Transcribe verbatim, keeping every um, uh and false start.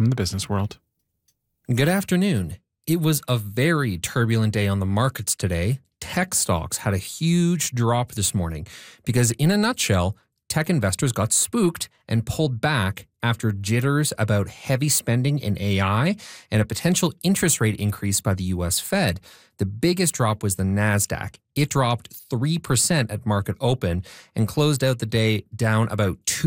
from the business world. Good afternoon. It was a very turbulent day on the markets today. Tech stocks had a huge drop this morning because, in a nutshell, tech investors got spooked and pulled back after jitters about heavy spending in A I and a potential interest rate increase by the U S Fed. The biggest drop was the NASDAQ. It dropped three percent at market open and closed out the day down about two